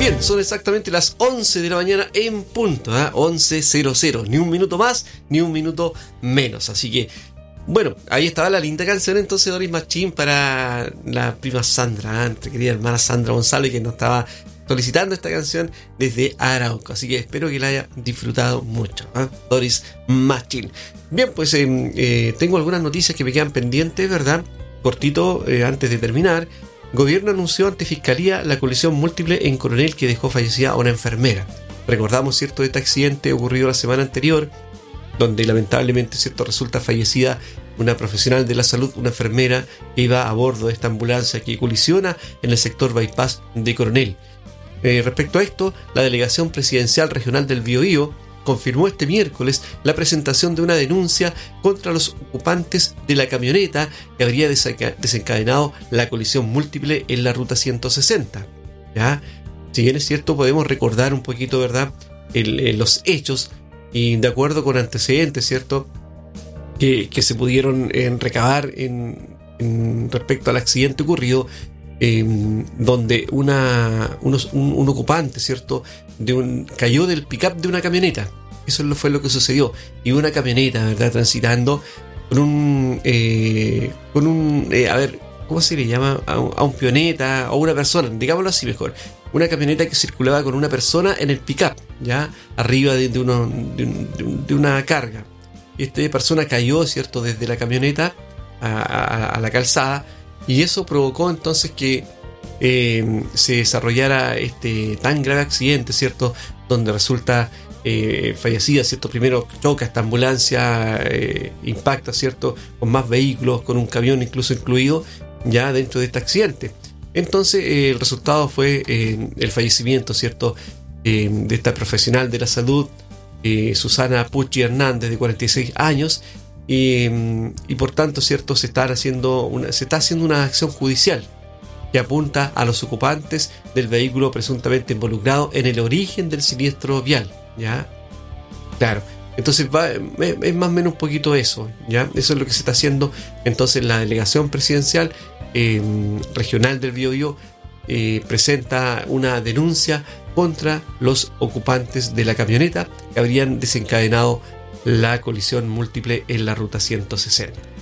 Bien, son exactamente las 11 de la mañana en punto, 11:00. Ni un minuto más, ni un minuto menos. Así que, bueno, ahí estaba la linda canción entonces Doris Machín para la prima Sandra, nuestra querida hermana Sandra González, que nos estaba solicitando esta canción desde Arauco. Así que espero que la haya disfrutado mucho, Doris Machín. Bien, pues tengo algunas noticias que me quedan pendientes, ¿verdad? Cortito, antes de terminar. Gobierno anunció ante Fiscalía la colisión múltiple en Coronel que dejó fallecida a una enfermera. Recordamos, ¿cierto?, este accidente ocurrido la semana anterior, donde lamentablemente, ¿cierto?, resulta fallecida una profesional de la salud, una enfermera que iba a bordo de esta ambulancia que colisiona en el sector bypass de Coronel. Respecto a esto, la Delegación Presidencial Regional del Biobío confirmó este miércoles la presentación de una denuncia contra los ocupantes de la camioneta que habría desencadenado la colisión múltiple en la ruta 160. ¿Ya? Si bien es cierto, podemos recordar un poquito, ¿verdad?, los hechos, y de acuerdo con antecedentes, ¿cierto?, que se pudieron recabar respecto al accidente ocurrido, donde un ocupante, ¿cierto?, cayó del pick-up de una camioneta. Eso fue lo que sucedió. Y una camioneta, ¿verdad?, transitando con un ¿cómo se le llama? A un pioneta o una persona, digámoslo así mejor. Una camioneta que circulaba con una persona en el pick-up, ya arriba de una carga. Y esta persona cayó, ¿cierto?, desde la camioneta a la calzada, y eso provocó entonces que se desarrollara este tan grave accidente, ¿cierto?, donde resulta fallecida, ¿cierto? Primero choca esta ambulancia, impacta, ¿cierto?, con más vehículos, con un camión incluso incluido ya dentro de este accidente. Entonces el resultado fue el fallecimiento, ¿cierto?, de esta profesional de la salud, Susana Pucci Hernández, de 46 años, y por tanto, ¿cierto?, se está haciendo una acción judicial que apunta a los ocupantes del vehículo presuntamente involucrado en el origen del siniestro vial, ¿ya? Claro, entonces es más o menos un poquito eso, ¿ya? Eso es lo que se está haciendo. Entonces la Delegación Presidencial Regional del Biobío presenta una denuncia contra los ocupantes de la camioneta que habrían desencadenado la colisión múltiple en la ruta 160.